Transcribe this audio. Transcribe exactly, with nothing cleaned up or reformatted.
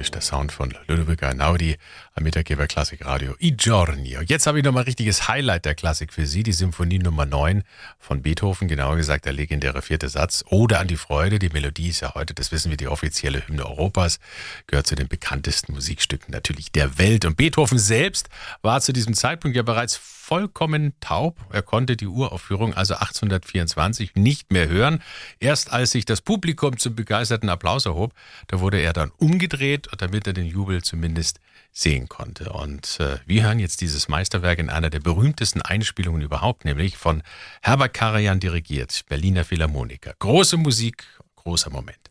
typisch der Sound von Ludovico Einaudi am Mittaggeber Klassikradio I Giorni. Jetzt habe ich nochmal ein richtiges Highlight der Klassik für Sie, die Symphonie Nummer neun von Beethoven, genauer gesagt der legendäre vierte Satz, Ode an die Freude. Die Melodie ist ja heute, das wissen wir, die offizielle Hymne Europas, gehört zu den bekanntesten Musikstücken natürlich der Welt. Und Beethoven selbst war zu diesem Zeitpunkt ja bereits vollkommen taub. Er konnte die Uraufführung also achtzehnhundertvierundzwanzig nicht mehr hören. Erst als sich das Publikum zum begeisterten Applaus erhob, da wurde er dann umgedreht, damit er den Jubel zumindest sehen konnte. Und äh, wir hören jetzt dieses Meisterwerk in einer der berühmtesten Einspielungen überhaupt, nämlich von Herbert Karajan dirigiert, Berliner Philharmoniker. Große Musik, großer Moment.